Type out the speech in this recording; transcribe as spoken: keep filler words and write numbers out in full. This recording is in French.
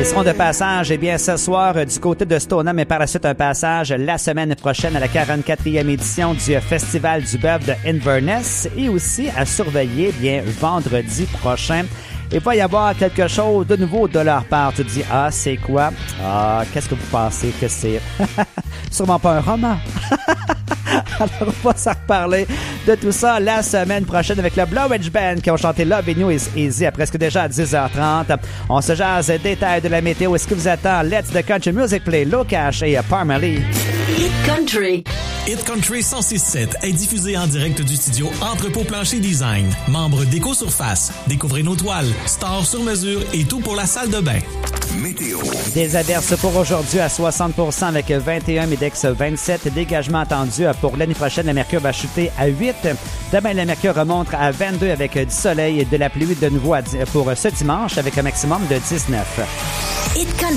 seront de passage, eh bien, ce soir, du côté de Stoneham, mais par la suite, un passage la semaine prochaine à la quarante-quatrième édition du Festival du bœuf de Inverness et aussi à surveiller, eh bien, vendredi prochain. Il va y avoir quelque chose de nouveau de leur part. Tu te dis, ah, c'est quoi? Ah, qu'est-ce que vous pensez que c'est? Sûrement pas un roman. Alors, on va s'en reparler de tout ça la semaine prochaine avec le Blowridge Band qui ont chanté Love You is Easy à presque déjà à dix heures trente. On se jase détails de la météo. Est-ce que vous attend Let's the Country Music Play, Locash et Parmalee? Hit Country. Hit Country cent six sept est diffusé en direct du studio Entrepôt Plancher Design. Membre d'Éco-Surface. Découvrez nos toiles, stores sur mesure et tout pour la salle de bain. Météo. Des averses pour aujourd'hui à soixante pour cent avec vingt et un, Midex vingt-sept. Dégagement attendu pour l'année prochaine. La mercure va chuter à huit. Demain, la mercure remonte à vingt-deux avec du soleil et de la pluie de nouveau à, pour ce dimanche avec un maximum de dix-neuf. Hit Country.